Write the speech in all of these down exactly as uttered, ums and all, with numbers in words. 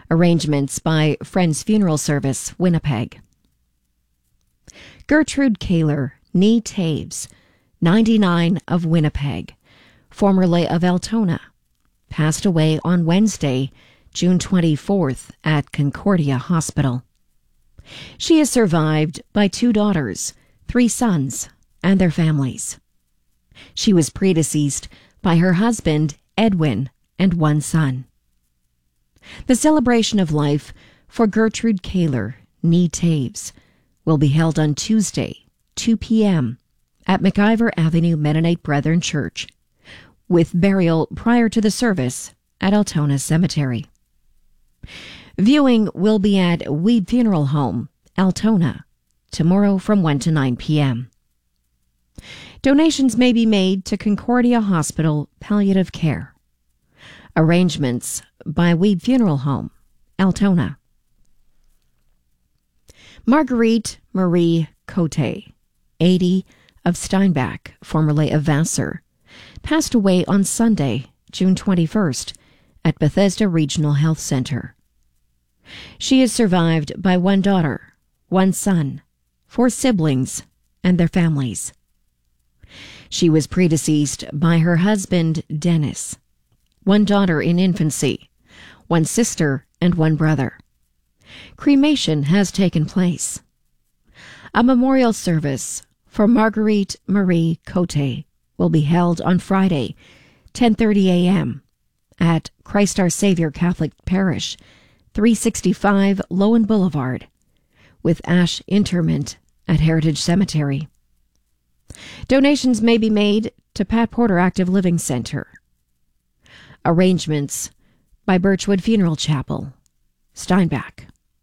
Arrangements by Friends Funeral Service, Winnipeg. Gertrude Kaler, nee Taves, ninety-nine, of Winnipeg, formerly of Altona, passed away on Wednesday, June twenty-fourth, at Concordia Hospital. She is survived by two daughters, three sons, and their families. She was predeceased by her husband, Edwin, and one son. The celebration of life for Gertrude Kaler, nee Taves, will be held on Tuesday, two p.m., at McIver Avenue Mennonite Brethren Church, with burial prior to the service at Altona Cemetery. Viewing will be at Weeb Funeral Home, Altona, tomorrow from one to nine p.m. Donations may be made to Concordia Hospital Palliative Care. Arrangements by Weeb Funeral Home, Altona. Marguerite Marie Cote, eighty, of Steinbach, formerly of Vassar, passed away on Sunday, June twenty-first, at Bethesda Regional Health Center. She is survived by one daughter, one son, four siblings, and their families. She was predeceased by her husband, Dennis, one daughter in infancy, one sister, and one brother. Cremation has taken place. A memorial service for Marguerite Marie Cote will be held on Friday, ten thirty a.m. at Christ Our Savior Catholic Parish, three sixty-five Lowen Boulevard, with ash interment at Heritage Cemetery. Donations may be made to Pat Porter Active Living Center. Arrangements by Birchwood Funeral Chapel, Steinbach.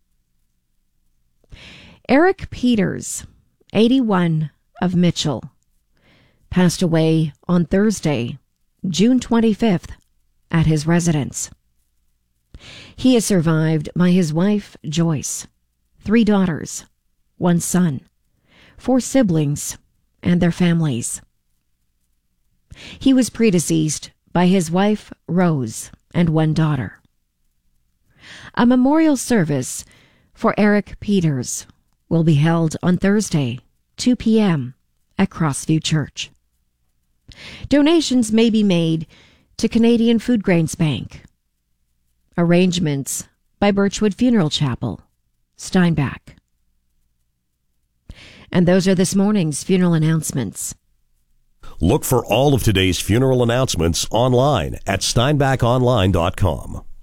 Eric Peters, eighty-one, of Mitchell, passed away on Thursday, June twenty-fifth, at his residence. He is survived by his wife, Joyce, three daughters, one son, four siblings, and their families. He was predeceased by his wife, Rose, and one daughter. A memorial service for Eric Peters will be held on Thursday, two p.m., at Crossview Church. Donations may be made to Canadian Food Grains Bank. Arrangements by Birchwood Funeral Chapel, Steinbach. And those are this morning's funeral announcements. Look for all of today's funeral announcements online at steinbach online dot com.